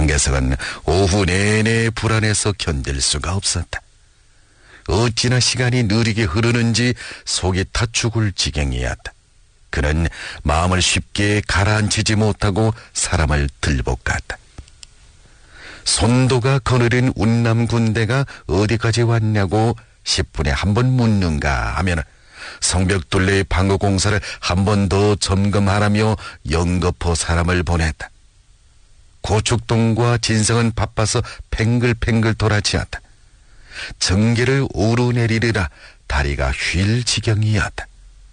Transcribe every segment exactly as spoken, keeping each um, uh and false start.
장개석은 오후 내내 불안해서 견딜 수가 없었다. 어찌나 시간이 느리게 흐르는지 속이 타 죽을 지경이었다. 그는 마음을 쉽게 가라앉히지 못하고 사람을 들볶았다. 손도가 거느린 운남 군대가 어디까지 왔냐고 십 분에 한 번 묻는가 하면 성벽둘레의 방어 공사를 한 번 더 점검하라며 연거푸 사람을 보냈다. 고축동과 진성은 바빠서 팽글팽글 돌아치었다. 전개를 오르내리리라 다리가 휠 지경이었다.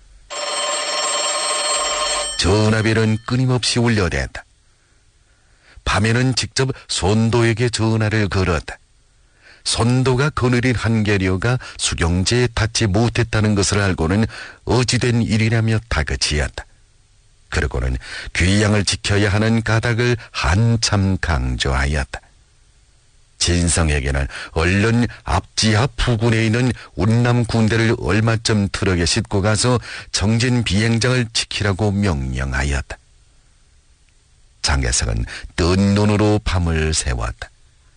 전화벨은 끊임없이 울려댔다. 밤에는 직접 손도에게 전화를 걸었다. 손도가 거느린 한계료가 수경제에 닿지 못했다는 것을 알고는 어찌된 일이라며 다그치었다. 그러고는 귀양을 지켜야 하는 까닭을 한참 강조하였다. 진성에게는 얼른 앞지하 부근에 있는 운남 군대를 얼마쯤 트럭에 싣고 가서 정진 비행장을 지키라고 명령하였다. 장개석은 뜬 눈으로 밤을 새웠다.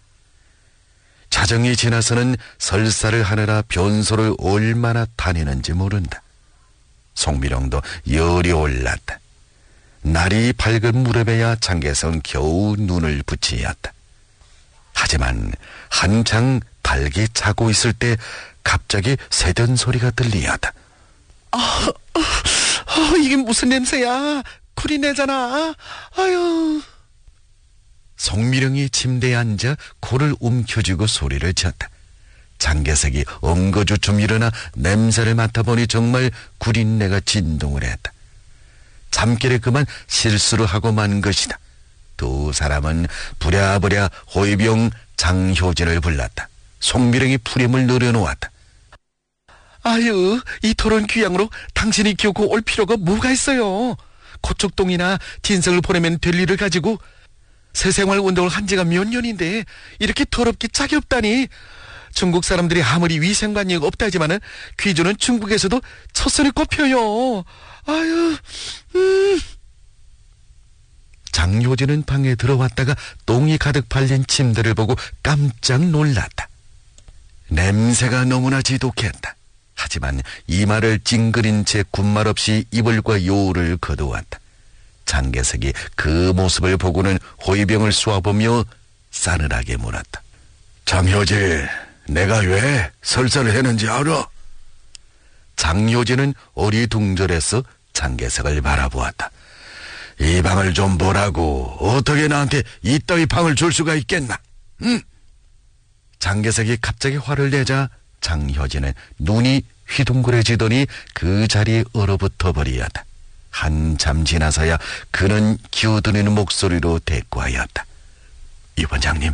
자정이 지나서는 설사를 하느라 변소를 얼마나 다니는지 모른다. 송미령도 열이 올랐다. 날이 밝은 무렵에야 장개석은 겨우 눈을 붙이었다. 하지만 한창 달게 자고 있을 때 갑자기 새던 소리가 들리었다. 아, 아, 이게 무슨 냄새야? 구리내잖아. 아유. 송미령이 침대에 앉아 코를 움켜쥐고 소리를 쳤다. 장개석이 엉거주춤 일어나 냄새를 맡아보니 정말 구린내가 진동을 했다. 잠결에 그만 실수를 하고 만 것이다. 두 사람은 부랴부랴 호위병 장효진을 불렀다. 송미령이 풀임을 내려놓았다. 아유, 이 더러운 귀양으로 당신이 기어고 올 필요가 뭐가 있어요? 고척동이나 진성을 보내면 될 일을 가지고 새생활 운동을 한 지가 몇 년인데 이렇게 더럽게 짝이 없다니. 중국 사람들이 아무리 위생관이 없다지만은 귀주는 중국에서도 첫선에 꼽혀요. 아유, 음. 장효진은 방에 들어왔다가 똥이 가득 발린 침대를 보고 깜짝 놀랐다. 냄새가 너무나 지독했다. 하지만 이마를 찡그린 채 군말 없이 이불과 요를 거두었다. 장개석이 그 모습을 보고는 호위병을 쏘아보며 싸늘하게 물었다. 장효진, 내가 왜 설사를 했는지 알아? 장효진은 어리둥절해서 장개석을 바라보았다. 이 방을 좀 보라고. 어떻게 나한테 이따위 방을 줄 수가 있겠나? 응? 장개석이 갑자기 화를 내자 장효진은 눈이 휘둥그레지더니 그 자리에 얼어붙어 버리었다. 한참 지나서야 그는 기어드는 목소리로 대꾸하였다. 이 원장님,